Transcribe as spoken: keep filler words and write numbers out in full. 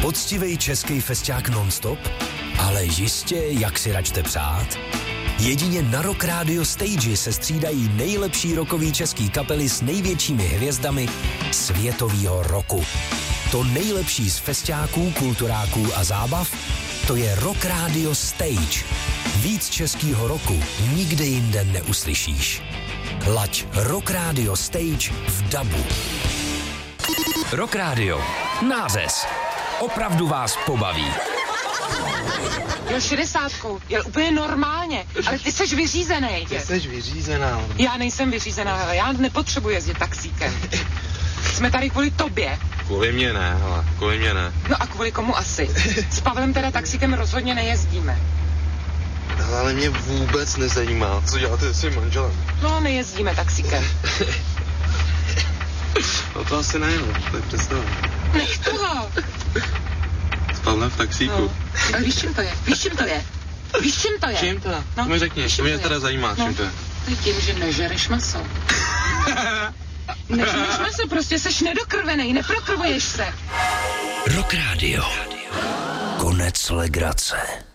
Poctivej český festiák non-stop? Ale jistě, jak si račte přát. Jedině na Rock Radio Stage se střídají nejlepší rockový český kapely s největšími hvězdami světovýho roku. To nejlepší z festiáků, kulturáků a zábav, to je Rock Radio Stage. Víc českýho roku nikde jinde neuslyšíš. Laď Rock Radio Stage v dabu. Rock Radio. Nářez. Opravdu vás pobaví. Jel šedesátkou, jel úplně normálně, ale ty seš vyřízený. Ty seš vyřízená. Já nejsem vyřízená, hele, já nepotřebuji jezdit taxíkem. Jsme tady kvůli tobě. Kvůli mě ne, hele, kvůli mě ne. No a kvůli komu asi? S Pavlem teda taxíkem rozhodně nejezdíme. Hele, ale mě vůbec nezajímá, co děláte se svým manželem. No, nejezdíme taxíkem. No to asi ne, no, tak představa. Nech toho. S Pavlem v taxíku. No. Ale víš, čím to je? Víš, čím to je? Víš, čím to je? Čím to? No, to mi řekni, to mě teda zajímá, no. čím to je. To je tím, že nežereš maso. Nežereš maso, prostě seš nedokrvenej, neprokrvuješ se. Rock Radio. Konec legrace.